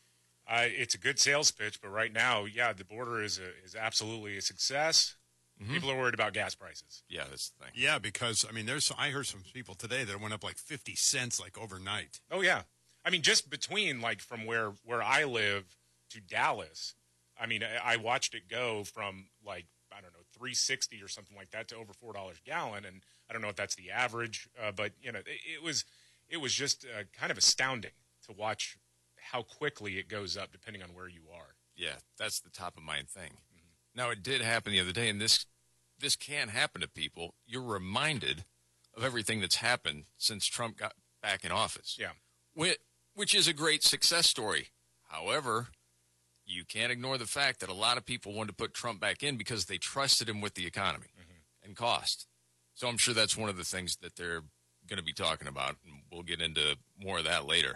Uh, it's a good sales pitch, but right now, yeah, the border is a, is absolutely a success. Mm-hmm. People are worried about gas prices. Yeah, that's the thing. Yeah, because I mean, there's I heard some people today that went up like fifty cents like overnight. Oh yeah, I mean, just between like from where where I live to Dallas, I mean, I, I watched it go from like I don't know three sixty or something like that to over four dollars a gallon, and I don't know if that's the average, uh, but you know, it, it was it was just uh, kind of astounding to watch how quickly it goes up depending on where you are. Yeah, that's the top of mind thing. Mm-hmm. Now, it did happen the other day, and this this can happen to people. You're reminded of everything that's happened since Trump got back in office. Yeah. Which, which is a great success story. However, you can't ignore the fact that a lot of people wanted to put Trump back in because they trusted him with the economy mm-hmm. and cost. So I'm sure that's one of the things that they're going to be talking about, and we'll get into more of that later.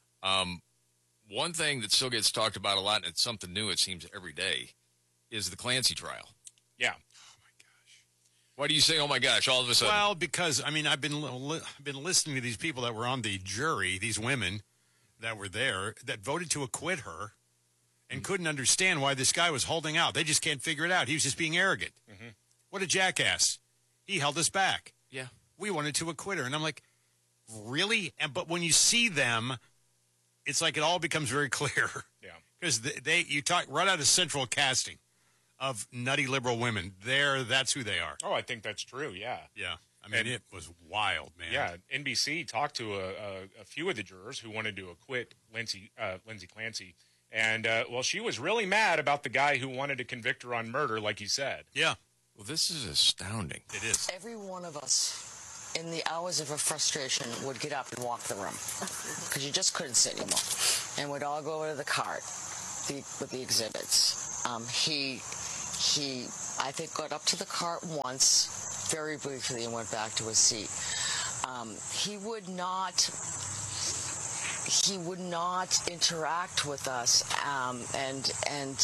Um, One thing that still gets talked about a lot, and it's something new, it seems, every day, is the Clancy trial. Yeah. Oh, my gosh. Why do you say, oh, my gosh, all of a sudden? Well, because, I mean, I've been li- been listening to these people that were on the jury, these women that were there, that voted to acquit her and mm-hmm. couldn't understand why this guy was holding out. They just can't figure it out. He was just being arrogant. Mm-hmm. What a jackass. He held us back. Yeah. We wanted to acquit her. And I'm like, really? And But when you see them, it's like it all becomes very clear. Yeah. Because they, they, you talk right out of central casting of nutty liberal women. There, that's who they are. Oh, I think that's true. Yeah. Yeah. I mean, and it was wild, man. Yeah, N B C talked to a, a, a few of the jurors who wanted to acquit Lindsay, uh, Lindsay Clancy. And, uh, well, she was really mad about the guy who wanted to convict her on murder, like you said. Yeah. Well, this is astounding. It is. Every one of us, in the hours of her frustration, would get up and walk the room because you just couldn't sit anymore, and would all go over to the cart the, with the exhibits. Um, he, he, I think, got up to the cart once, very briefly, and went back to his seat. Um, he would not. He would not interact with us um, and and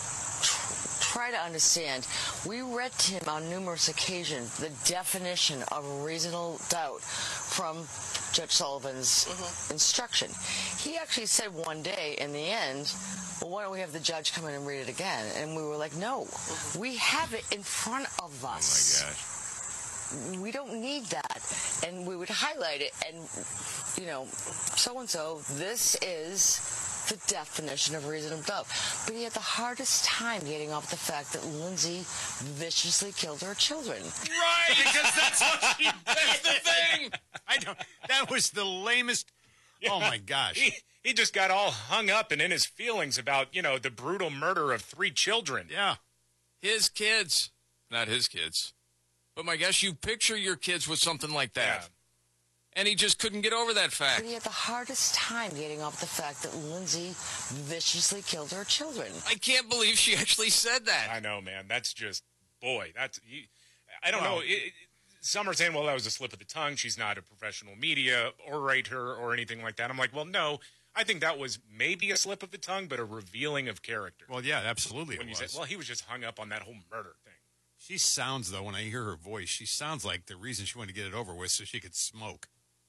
try to understand. We read to him on numerous occasions the definition of reasonable doubt from Judge Sullivan's mm-hmm. instruction. He actually said one day in the end, well, why don't we have the judge come in and read it again? And we were like, no, mm-hmm. we have it in front of us. Oh, my gosh. We don't need that. And we would highlight it and, you know, so-and-so, this is the definition of reasonable doubt. But he had the hardest time getting off the fact that Lindsay viciously killed her children. Right, because that's what she, that's the thing. I know. That was the lamest. Yeah. Oh, my gosh. He, he just got all hung up and in his feelings about, you know, the brutal murder of three children. Yeah. His kids. Not his kids. But my gosh, you picture your kids with something like that. Yeah. And he just couldn't get over that fact. But he had the hardest time getting off the fact that Lindsay viciously killed her children. I can't believe she actually said that. I know, man. That's just, boy, that's, you, I don't well, know. It, it, some are saying, well, that was a slip of the tongue. She's not a professional media orator or anything like that. I'm like, well, no. I think that was maybe a slip of the tongue, but a revealing of character. Well, yeah, absolutely when it you was. Said, well, he was just hung up on that whole murder thing. She sounds, though, when I hear her voice, she sounds like the reason she wanted to get it over with so she could smoke.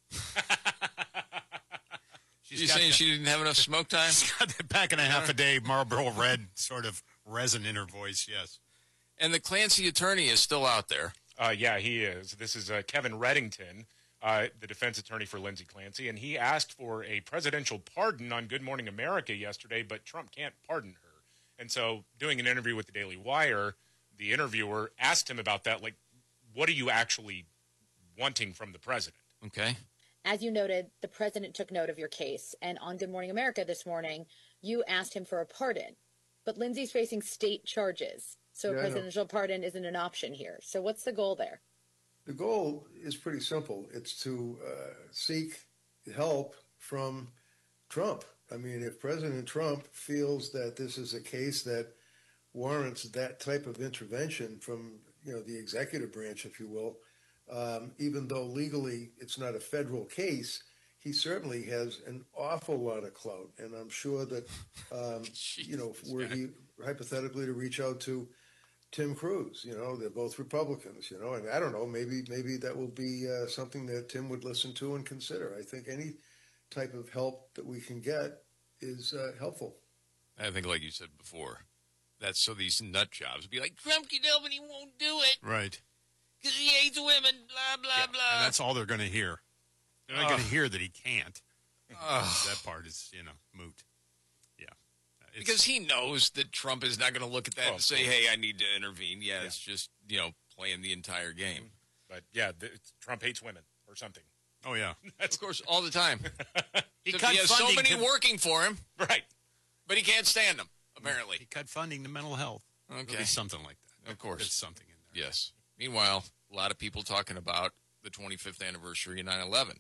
She's you saying the, she didn't have enough smoke time? She's got that pack and a half a day Marlboro Red sort of resin in her voice, yes. And the Clancy attorney is still out there. Uh, yeah, he is. This is uh, Kevin Reddington, uh, the defense attorney for Lindsay Clancy, and he asked for a presidential pardon on Good Morning America yesterday, but Trump can't pardon her. And so doing an interview with the Daily Wire, the interviewer asked him about that, like, what are you actually wanting from the president? Okay. As you noted, the president took note of your case, and on Good Morning America this morning, you asked him for a pardon. But Lindsay's facing state charges, so yeah, a presidential pardon isn't an option here. So what's the goal there? The goal is pretty simple. It's to uh, seek help from Trump. I mean, if President Trump feels that this is a case that warrants that type of intervention from, you know, the executive branch, if you will, Um, even though legally it's not a federal case, he certainly has an awful lot of clout. And I'm sure that, um, you know, were he hypothetically to reach out to Tim Cruz, you know, they're both Republicans, you know, and I don't know, maybe maybe that will be uh, something that Tim would listen to and consider. I think any type of help that we can get is uh, helpful. I think, like you said before, that's so these nut jobs be like, Trump can help and he won't do it. Right. Because he hates women, blah, blah, yeah, blah. And that's all they're going to hear. They're not uh, going to hear that he can't. Uh, that part is, you know, moot. Yeah. It's, because he knows that Trump is not going to look at that oh, and say, hey, I need to intervene. Yeah, yeah, it's just, you know, playing the entire game. But, yeah, the, Trump hates women or something. Oh, yeah. That's, of course, all the time. he, so cut he has so many to... working for him. Right. But he can't stand them, apparently. He cut funding to mental health. Okay. Maybe something like that. Of course. There's something in there. Yes. Meanwhile, a lot of people talking about the twenty-fifth anniversary of nine eleven.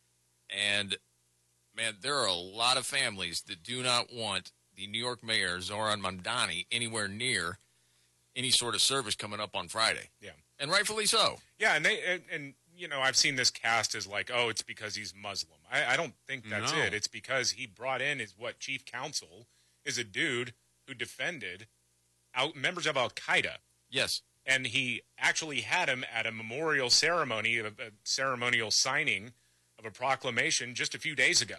And, man, there are a lot of families that do not want the New York mayor, Zohran Mamdani, anywhere near any sort of service coming up on Friday. Yeah. And rightfully so. Yeah, and, they, and, and you know, I've seen this cast as like, oh, it's because he's Muslim. I, I don't think that's no. it. It's because he brought in his, what, chief counsel is a dude who defended out members of Al-Qaeda. Yes. And he actually had him at a memorial ceremony, a, a ceremonial signing of a proclamation just a few days ago.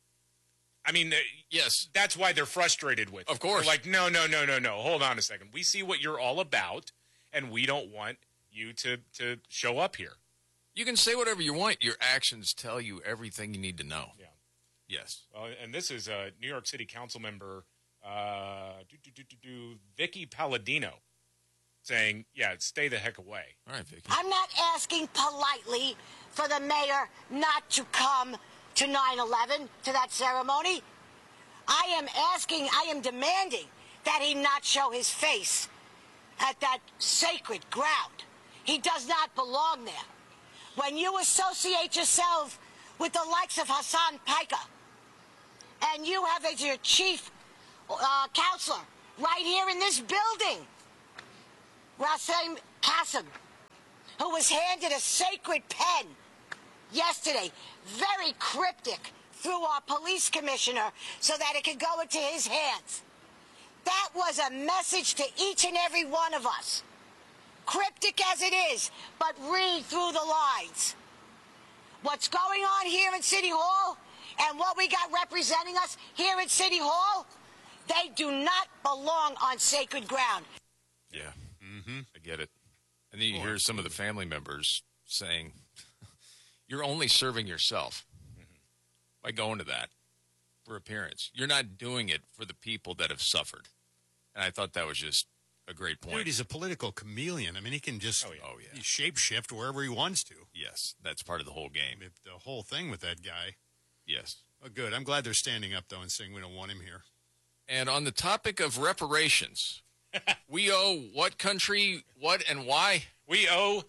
I mean, yes, that's why they're frustrated with it. Of course. They're like, no, no, no, no, no. Hold on a second. We see what you're all about, and we don't want you to, to show up here. You can say whatever you want. Your actions tell you everything you need to know. Yeah. Yes. Well, and this is a New York City council member, uh, do, do, do, do, do, Vicky Palladino, saying, yeah, stay the heck away. All right, Vicky. I'm not asking politely for the mayor not to come to nine eleven, to that ceremony. I am asking, I am demanding that he not show his face at that sacred ground. He does not belong there. When you associate yourself with the likes of Hassan Piker, and you have as your chief uh, counselor right here in this building, Rasim Qasem, who was handed a sacred pen yesterday, very cryptic, through our police commissioner so that it could go into his hands. That was a message to each and every one of us. Cryptic as it is, but read through the lines. What's going on here in City Hall and what we got representing us here at City Hall, they do not belong on sacred ground. Yeah, mm-hmm. I get it. And then you hear some of the family members saying, you're only serving yourself by going to that for appearance. You're not doing it for the people that have suffered. And I thought that was just a great point. Dude, he's a political chameleon. I mean, he can just oh, yeah. Oh, yeah. he shape-shift wherever he wants to. Yes, that's part of the whole game. If the whole thing with that guy. Yes. Oh, good. I'm glad they're standing up, though, and saying we don't want him here. And on the topic of reparations, we owe what country, what, and why? We owe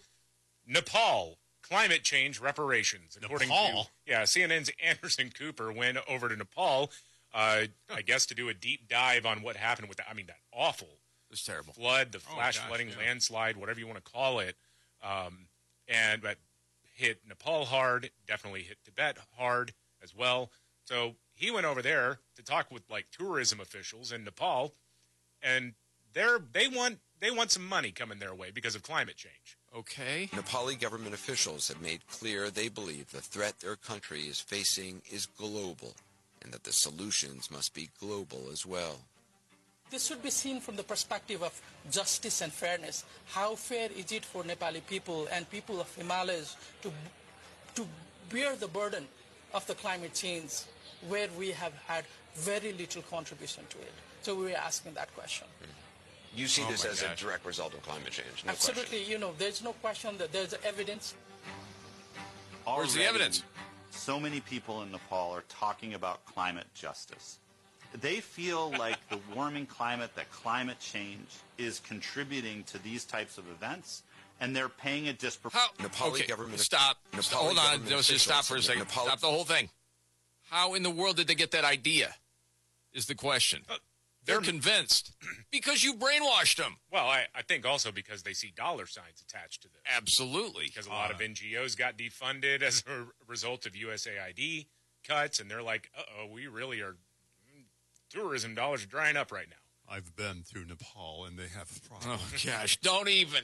Nepal climate change reparations. According Nepal? To, yeah, C N N's Anderson Cooper went over to Nepal, uh, I guess, to do a deep dive on what happened with that. I mean, that awful it was terrible flood, the flash oh, gosh, flooding, yeah. landslide, whatever you want to call it, um, and but hit Nepal hard, definitely hit Tibet hard as well. So he went over there to talk with like tourism officials in Nepal, and they're they want they want some money coming their way because of climate change. Okay. Nepali government officials have made clear they believe the threat their country is facing is global and that the solutions must be global as well. This should be seen from the perspective of justice and fairness. How fair is it for Nepali people and people of Himalayas to, to bear the burden of the climate change where we have had very little contribution to it? So we're asking that question. Mm-hmm. You see Oh this my as gosh. a direct result of climate change? No Absolutely. question. You know, there's no question that there's evidence. Where's the Already, evidence? So many people in Nepal are talking about climate justice. They feel like the warming climate, that climate change is contributing to these types of events, and they're paying a disproportionate. Nepali okay, government. Stop. Nepali Hold on. government Let's just stop for a officials second. have Nepali- Stop the whole thing. How in the world did they get that idea? Is the question. Uh, They're convinced because you brainwashed them. Well, I, I think also because they see dollar signs attached to this. Absolutely. Because a lot of N G Os got defunded as a result of U S A I D cuts, and they're like, uh-oh, we really are, tourism dollars are drying up right now. I've been through Nepal, and they have a problem. Oh, gosh, don't even.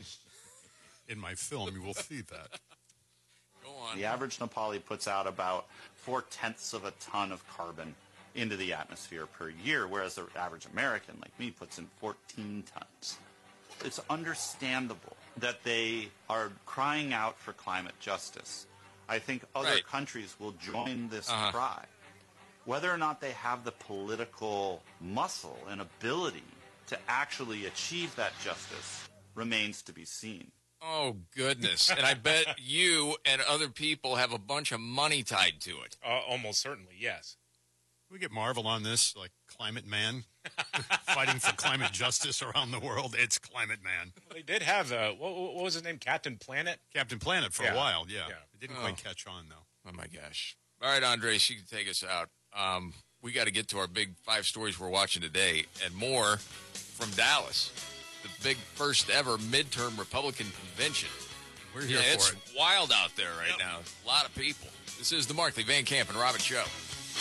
In my film, you will see that. Go on. The average Nepali puts out about four-tenths of a ton of carbon into the atmosphere per year, whereas the average American, like me, puts in fourteen tons. It's understandable that they are crying out for climate justice. I think other Right. countries will join this Uh-huh. cry. Whether or not they have the political muscle and ability to actually achieve that justice remains to be seen. Oh, goodness. And I bet you and other people have a bunch of money tied to it. Uh, almost certainly, yes. Can we get Marvel on this, like Climate Man, fighting for climate justice around the world? It's Climate Man. They did have, uh, what, what was his name, Captain Planet? Captain Planet for Yeah. a while, yeah. Yeah. It didn't Oh. quite catch on, though. Oh, my gosh. All right, Andres, you can take us out. Um, we got to get to our big five stories we're watching today and more from Dallas, the big first ever midterm Republican convention. We're here yeah, for it's it. wild out there right Yep. now. A lot of people. This is the Markley, Van Camp, and Robert Show.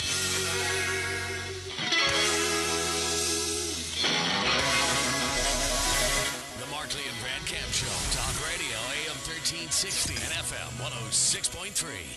The Markley and Van Camp Show. Talk radio, A M thirteen sixty and F M one oh six point three.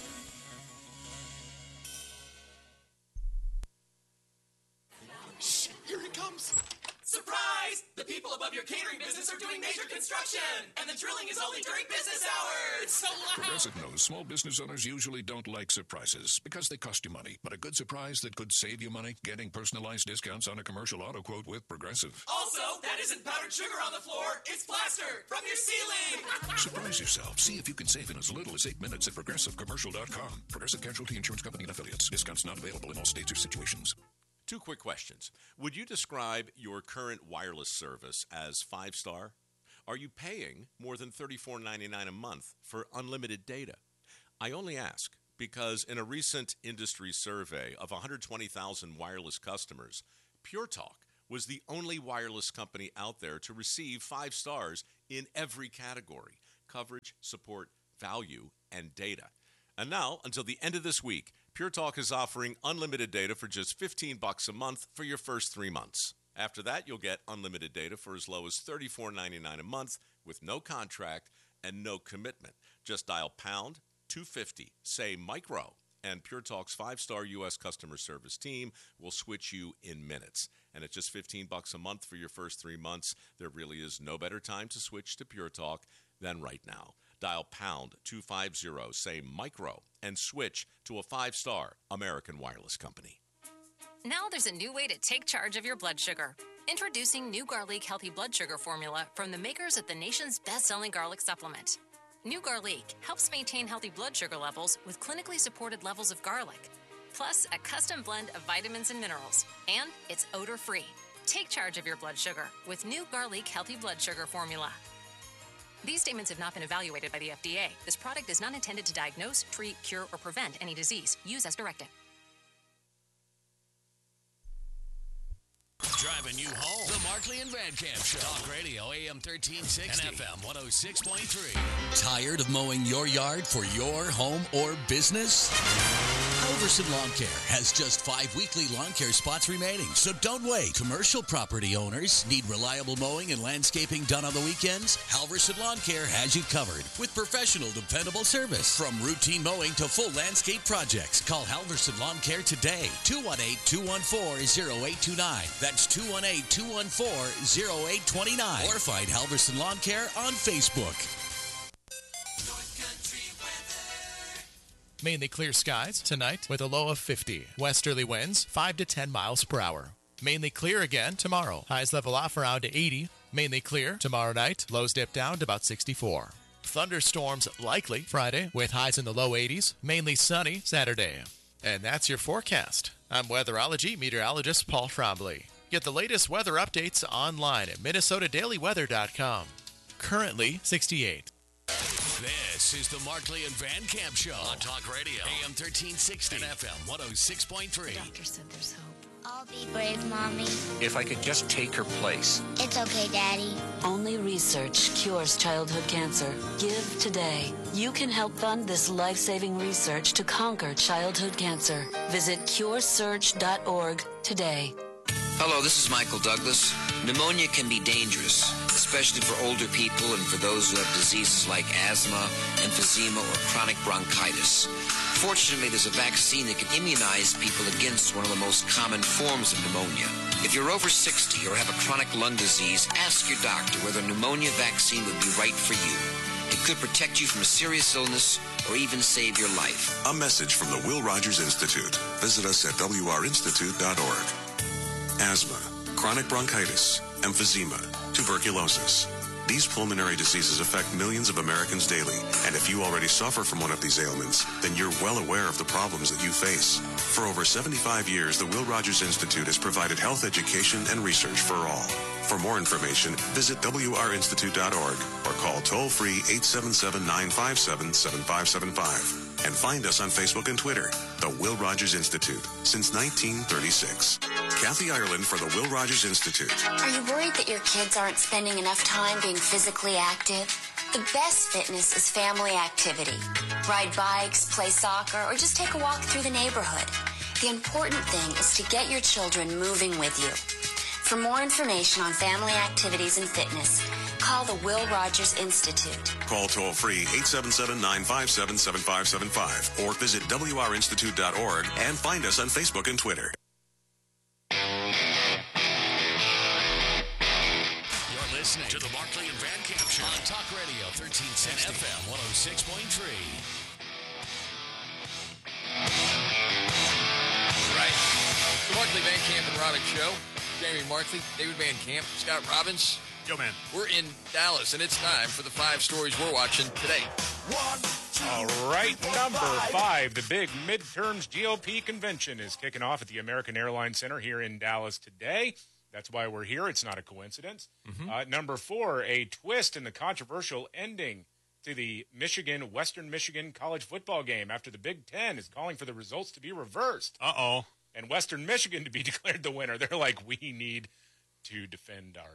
Shh, here he comes. Surprise! The people above your catering business are doing major construction, and the drilling is only during business hours. It's so loud. Progressive knows small business owners usually don't like surprises because they cost you money. But a good surprise that could save you money? Getting personalized discounts on a commercial auto quote with Progressive. Also, that isn't powdered sugar on the floor. It's plaster from your ceiling. Surprise yourself. See if you can save in as little as eight minutes at progressive commercial dot com. Progressive Casualty Insurance Company and affiliates. Discounts not available in all states or situations. Two quick questions. Would you describe your current wireless service as five-star? Are you paying more than thirty-four ninety-nine a month for unlimited data? I only ask because in a recent industry survey of one hundred twenty thousand wireless customers, Pure Talk was the only wireless company out there to receive five stars in every category: coverage, support, value, and data. And now, until the end of this week, Pure Talk is offering unlimited data for just fifteen bucks a month for your first three months. After that, you'll get unlimited data for as low as thirty-four ninety-nine a month with no contract and no commitment. Just dial pound two fifty, say micro, and Pure Talk's five-star U S customer service team will switch you in minutes. And at just fifteen bucks a month for your first three months, there really is no better time to switch to Pure Talk than right now. Dial pound two fifty, say micro, and switch to a five-star American wireless company. Now there's a new way to take charge of your blood sugar. Introducing new Garlic Healthy Blood Sugar Formula from the makers of the nation's best-selling garlic supplement. New Garlic helps maintain healthy blood sugar levels with clinically supported levels of garlic, plus a custom blend of vitamins and minerals, and it's odor-free. Take charge of your blood sugar with new Garlic Healthy Blood Sugar Formula. These statements have not been evaluated by the F D A. This product is not intended to diagnose, treat, cure, or prevent any disease. Use as directed. Driving you home. The Markley and Van Camp Show. Talk Radio, A M thirteen sixty. And F M one oh six point three. Tired of mowing your yard for your home or business? Halverson Lawn Care has just five weekly lawn care spots remaining, so don't wait. Commercial property owners need reliable mowing and landscaping done on the weekends? Halverson Lawn Care has you covered with professional, dependable service. From routine mowing to full landscape projects, call Halverson Lawn Care today. two one eight, two one four, zero eight two nine. That's two one eight, two one four, zero eight two nine. Or find Halverson Lawn Care on Facebook. Mainly clear skies tonight with a low of fifty. Westerly winds five to ten miles per hour. Mainly clear again tomorrow. Highs level off around eighty. Mainly clear tomorrow night. Lows dip down to about sixty-four. Thunderstorms likely Friday with highs in the low eighties. Mainly sunny Saturday. And that's your forecast. I'm weatherology meteorologist Paul Trombley. Get the latest weather updates online at minnesota daily weather dot com. Currently sixty-eight. This is the Markley and Van Camp Show on Talk Radio, A M thirteen sixty and F M one oh six point three. The doctor said there's hope. I'll be brave, Mommy. If I could just take her place. It's okay, Daddy. Only research cures childhood cancer. Give today. You can help fund this life-saving research to conquer childhood cancer. Visit cure surge dot org today. Hello, this is Michael Douglas. Pneumonia can be dangerous, especially for older people and for those who have diseases like asthma, emphysema, or chronic bronchitis. Fortunately, there's a vaccine that can immunize people against one of the most common forms of pneumonia. If you're over sixty or have a chronic lung disease, ask your doctor whether a pneumonia vaccine would be right for you. It could protect you from a serious illness or even save your life. A message from the Will Rogers Institute. Visit us at w r institute dot org. Asthma, chronic bronchitis, emphysema, tuberculosis. These pulmonary diseases affect millions of Americans daily, and if you already suffer from one of these ailments, then you're well aware of the problems that you face. For over seventy-five years, the Will Rogers Institute has provided health education and research for all. For more information, visit w r institute dot org or call toll-free eight seven seven, nine five seven, seven five seven five. And find us on Facebook and Twitter, the Will Rogers Institute, since nineteen thirty-six. Kathy Ireland for the Will Rogers Institute. Are you worried that your kids aren't spending enough time being physically active? The best fitness is family activity. Ride bikes, play soccer, or just take a walk through the neighborhood. The important thing is to get your children moving with you. For more information on family activities and fitness, call the Will Rogers Institute. Call toll-free eight seven seven, nine five seven, seven five seven five or visit w r institute dot org and find us on Facebook and Twitter. listening to the Markley and Van Camp Show on Talk Radio thirteen sixty and F M one oh six point three. Right. The Markley, Van Camp, and Robbins Show. Jamie Markley, David Van Camp, Scott Robbins. Yo, man. We're in Dallas, and it's time for the five stories we're watching today. One, two, All right, number five. The big midterms G O P convention is kicking off at the American Airlines Center here in Dallas today. That's why we're here. It's not a coincidence. Mm-hmm. Uh, number four, a twist in the controversial ending to the Michigan, Western Michigan college football game after the Big Ten is calling for the results to be reversed. Uh-oh. And Western Michigan to be declared the winner. They're like, we need to defend our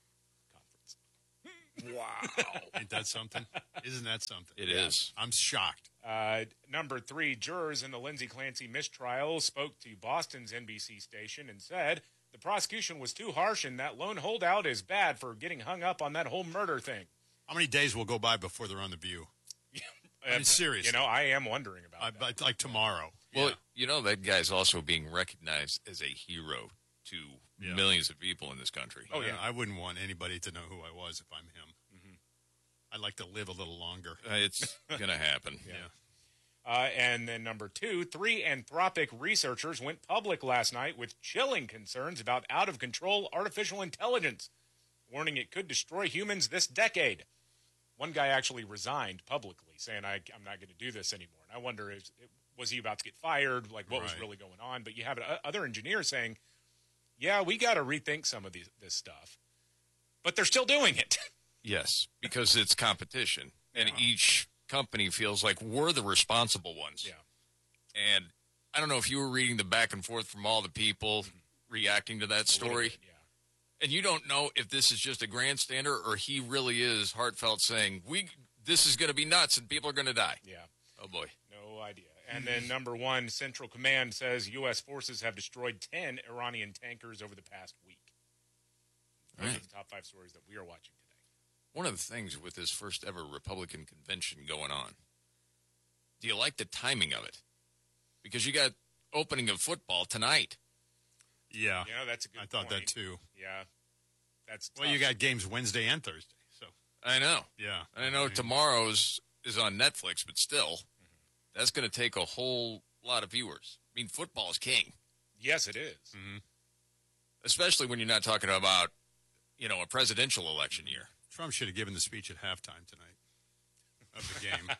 conference. Wow. Ain't that something? Isn't that something? It yeah. is. I'm shocked. Uh, number three, jurors in the Lindsey Clancy mistrial spoke to Boston's N B C station and said the prosecution was too harsh and that lone holdout is bad for getting hung up on that whole murder thing. How many days will go by before they're on The View? I mean, seriously. You know, I am wondering about I, that. Like tomorrow. Well, yeah. you know, that guy's also being recognized as a hero to yeah. millions of people in this country. Oh, yeah. I wouldn't want anybody to know who I was if I'm him. Mm-hmm. I'd like to live a little longer. Uh, it's going to happen. Yeah. yeah. Uh, and then number two, three Anthropic researchers went public last night with chilling concerns about out-of-control artificial intelligence, warning it could destroy humans this decade. One guy actually resigned publicly, saying, I, I'm not going to do this anymore. And I wonder, is, was he about to get fired? Like, what right. was really going on? But you have other engineers saying, yeah, we got to rethink some of these, this stuff. But they're still doing it. Yes, because it's competition. And yeah. each company feels like we're the responsible ones. Yeah. And I don't know if you were reading the back and forth from all the people mm-hmm. reacting to that story. Bit, yeah. And you don't know if this is just a grandstander or he really is heartfelt saying, "We this is going to be nuts and people are going to die." Yeah. Oh, boy. No idea. And then number one, Central Command says U S forces have destroyed ten Iranian tankers over the past week. Those right. are the top five stories that we are watching today. One of the things with this first ever Republican convention going on, do you like the timing of it? Because you got opening of football tonight. Yeah, you know, that's a good I thought point. that too. Yeah, that's well. tough. You got games Wednesday and Thursday, so I know. Yeah, and I know I mean, tomorrow's is on Netflix, but still, mm-hmm. that's going to take a whole lot of viewers. I mean, football is king. Yes, it is. Mm-hmm. Especially when you're not talking about, you know, a presidential election year. Trump should have given the speech at halftime tonight of the game.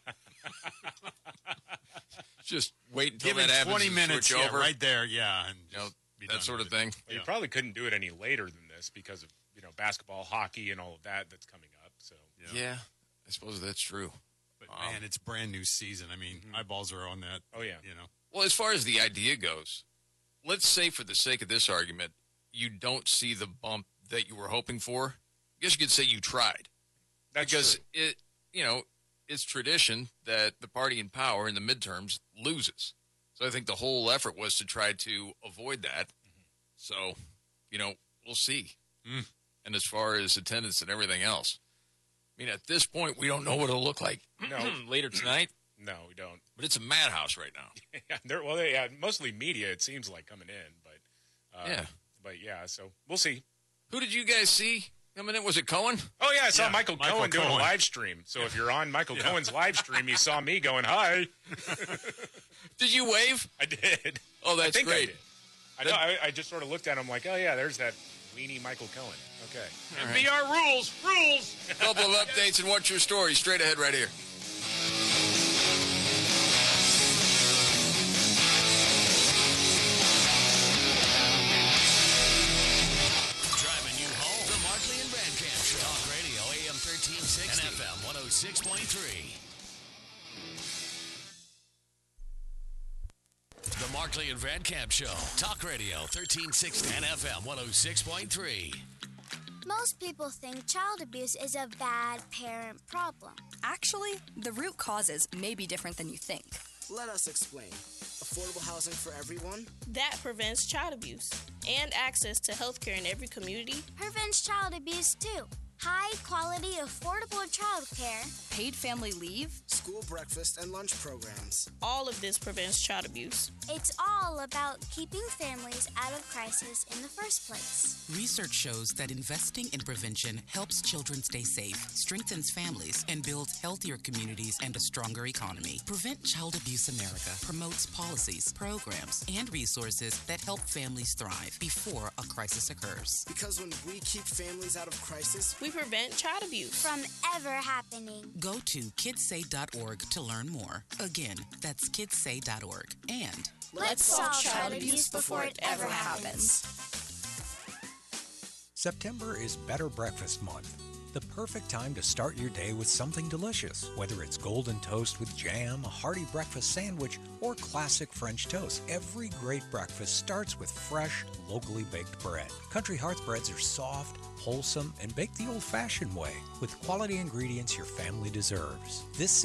Just wait until Give that happens. twenty minutes, switch yeah, over. right there, yeah, and you know, that sort of thing. Well, you yeah. probably couldn't do it any later than this because of you know basketball, hockey, and all of that that's coming up. So yeah, yeah I suppose that's true. But um, man, it's brand new season. I mean, mm-hmm. eyeballs are on that. Oh yeah, you know. Well, as far as the idea goes, let's say for the sake of this argument, you don't see the bump that you were hoping for. I guess you could say you tried. That's because true. it, you know, it's tradition that the party in power in the midterms loses. So I think the whole effort was to try to avoid that. Mm-hmm. So, you know, we'll see. Mm. And as far as attendance and everything else, I mean, at this point, we don't know what it'll look like no. later tonight. No, we don't. But it's a madhouse right now. yeah, they're, well, they, yeah, mostly media, it seems like, coming in. But uh, yeah. But, yeah, so we'll see. Who did you guys see coming in? Was it Cohen? Oh, yeah, I saw yeah, Michael, Michael Cohen, Cohen doing a live stream. So if you're on Michael yeah. Cohen's live stream, you saw me going, hi. Did you wave? I did. Oh, that's I think great. I did. I, know, I, I just sort of looked at him like, oh, yeah, there's that weenie Michael Cohen. Okay. All N P R right. rules, rules. A couple of updates and what's your story? Straight ahead right here. Driving you home. The Markley and Van Camp Show. Talk Radio, A M thirteen sixty. And F M one oh six point three. The Markley and Van Camp Show. Talk Radio, thirteen sixty and F M one oh six point three. Most people think child abuse is a bad parent problem. Actually, the root causes may be different than you think. Let us explain. Affordable housing for everyone? That prevents child abuse and access to health care in every community. Prevents child abuse, too. high-quality, affordable childcare, paid family leave, school breakfast and lunch programs. All of this prevents child abuse. It's all about keeping families out of crisis in the first place. Research shows that investing in prevention helps children stay safe, strengthens families, and builds healthier communities and a stronger economy. Prevent Child Abuse America promotes policies, programs, and resources that help families thrive before a crisis occurs. Because when we keep families out of crisis, we prevent child abuse from ever happening. Go to kids say dot org to learn more. Again, that's kids say dot org. And let's solve child abuse before it ever happens. September is Better Breakfast Month. The perfect time to start your day with something delicious, whether it's golden toast with jam, a hearty breakfast sandwich, or classic French toast. Every great breakfast starts with fresh, locally baked bread. Country Hearth breads are soft, wholesome, and baked the old-fashioned way with quality ingredients your family deserves. This